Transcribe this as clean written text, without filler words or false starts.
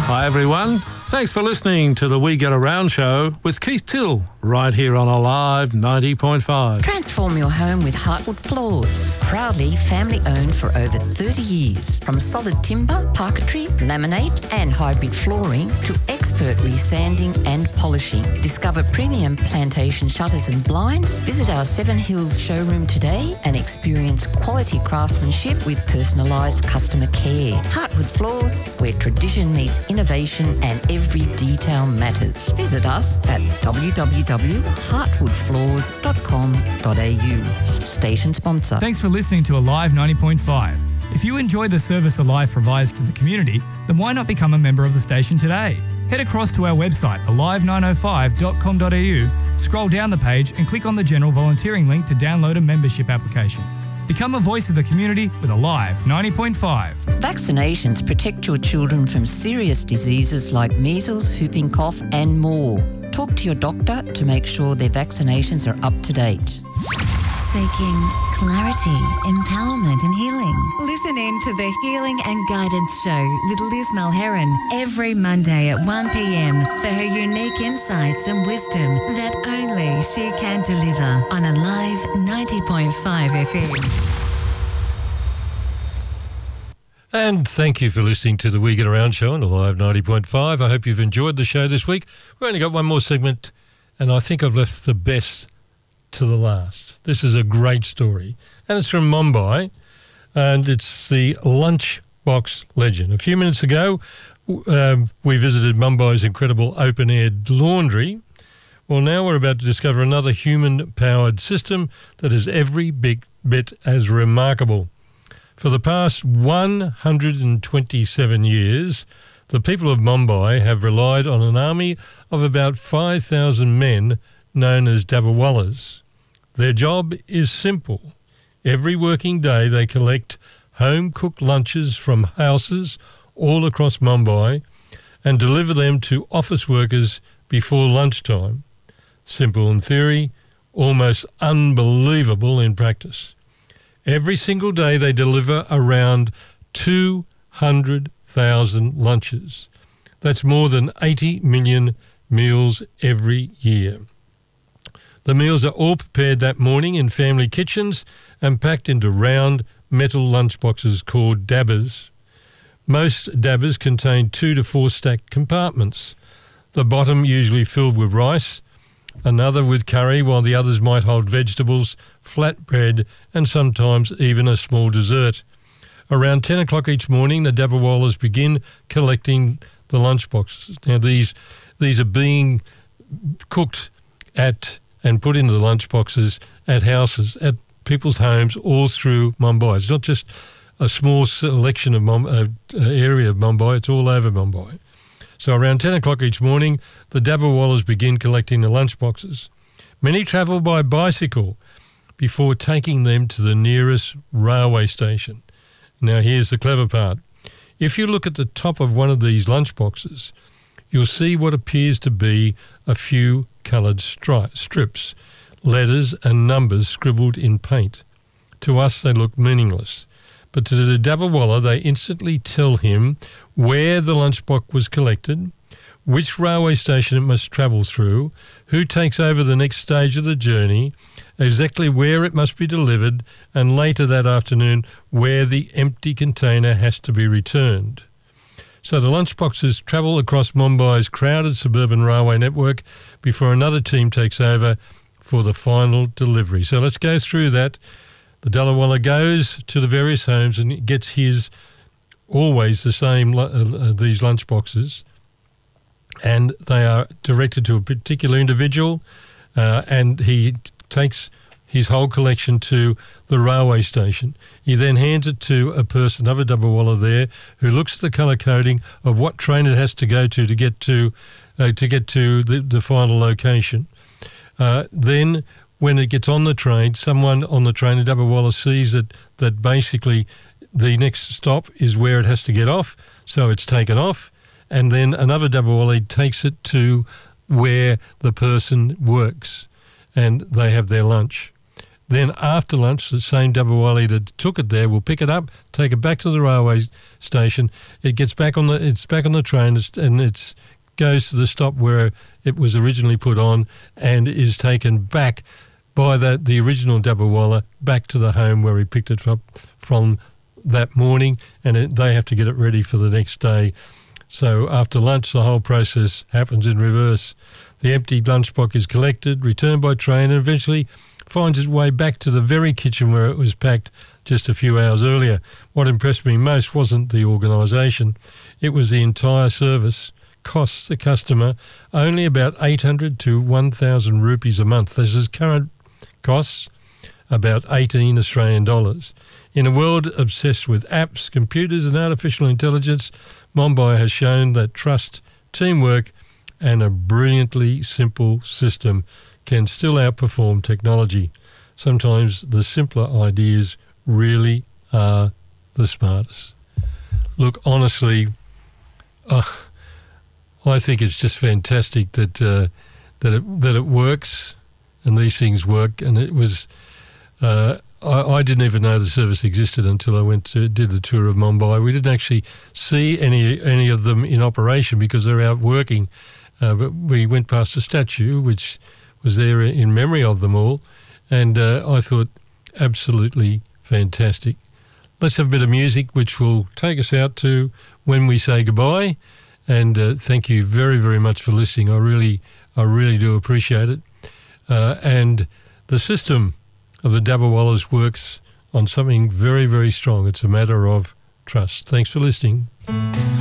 Hi everyone, thanks for listening to the We Get Around show with Keith Till, right here on Alive 90.5. Transform your home with Heartwood Floors. Proudly family owned for over 30 years. From solid timber, parquetry, laminate and hybrid flooring to expert resanding and polishing. Discover premium plantation shutters and blinds. Visit our Seven Hills showroom today and experience quality craftsmanship with personalised customer care. Heartwood Floors, where tradition meets innovation and every detail matters. Visit us at www.heartwoodfloors.com.au. Station sponsor. Thanks for listening to Alive 90.5. If you enjoy the service Alive provides to the community, then why not become a member of the station today? Head across to our website, alive905.com.au, scroll down the page and click on the general volunteering link to download a membership application. Become a voice of the community with Alive 90.5. Vaccinations protect your children from serious diseases like measles, whooping cough and more. Talk to your doctor to make sure their vaccinations are up to date. Seeking clarity, empowerment and healing. Listen in to the Healing and Guidance Show with Liz Mulheron every Monday at 1 p.m. for her unique insights and wisdom that only she can deliver on Alive 90.5 FM. And thank you for listening to the We Get Around show on Alive 90.5. I hope you've enjoyed the show this week. We've only got one more segment, and I think I've left the best to the last. This is a great story, and it's from Mumbai, and it's the Lunchbox Legend. A few minutes ago, we visited Mumbai's incredible open-air laundry. Well, now we're about to discover another human-powered system that is every bit as remarkable. For the past 127 years, the people of Mumbai have relied on an army of about 5,000 men known as Dabawallas. Their job is simple. Every working day they collect home-cooked lunches from houses all across Mumbai and deliver them to office workers before lunchtime. Simple in theory, almost unbelievable in practice. Every single day they deliver around 200,000 lunches. That's more than 80 million meals every year. The meals are all prepared that morning in family kitchens and packed into round metal lunchboxes called dabbas. Most dabbas contain 2 to 4 stacked compartments, the bottom usually filled with rice, another with curry, while the others might hold vegetables, flatbread and sometimes even a small dessert. Around 10 o'clock each morning, the Dabawallas begin collecting the lunchboxes. Now these are being cooked at and put into the lunchboxes at houses, at people's homes all through Mumbai. It's not just a small selection of area of Mumbai, it's all over Mumbai. So around 10 o'clock each morning, the Dabawallas begin collecting the lunchboxes. Many travel by bicycle before taking them to the nearest railway station. Now here's the clever part. If you look at the top of one of these lunchboxes, you'll see what appears to be a few coloured strips, letters and numbers scribbled in paint. To us they look meaningless, but to the Dabawalla they instantly tell him where the lunchbox was collected, which railway station it must travel through, who takes over the next stage of the journey, exactly where it must be delivered, and later that afternoon where the empty container has to be returned. So the lunchboxes travel across Mumbai's crowded suburban railway network before another team takes over for the final delivery. So let's go through that. The Dabawalla goes to the various homes and gets his always the same these lunchboxes, and they are directed to a particular individual, and he takes his whole collection to the railway station. He then hands it to a person, another Dabawalla there, who looks at the colour coding of what train it has to go to get to the final location. Then, when it gets on the train, someone on the train, a Dabawalla, sees that basically the next stop is where it has to get off, so it's taken off, and then another Dabawalla takes it to where the person works, and they have their lunch. Then after lunch, the same Dabbawali that took it there will pick it up, take it back to the railway station. It gets back on the train, and it goes to the stop where it was originally put on, and is taken back by the original Dabbawala back to the home where he picked it up from that morning, and they have to get it ready for the next day. So after lunch, the whole process happens in reverse. The empty lunchbox is collected, returned by train, and eventually finds its way back to the very kitchen where it was packed just a few hours earlier. What impressed me most wasn't the organisation. It was the entire service costs the customer only about 800 to 1,000 rupees a month. This is current costs, about 18 Australian dollars. In a world obsessed with apps, computers and artificial intelligence, Mumbai has shown that trust, teamwork and a brilliantly simple system can still outperform technology. Sometimes the simpler ideas really are the smartest. Look, honestly, I think it's just fantastic that it works, and these things work. And it was, I didn't even know the service existed until I did the tour of Mumbai. We didn't actually see any of them in operation because they're out working. But we went past a statue which was there in memory of them all, and I thought absolutely fantastic. Let's have a bit of music which will take us out to when we say goodbye, and thank you very, very much for listening. I really do appreciate it. And the system of the Dabbawalas works on something very, very strong. It's a matter of trust. Thanks for listening.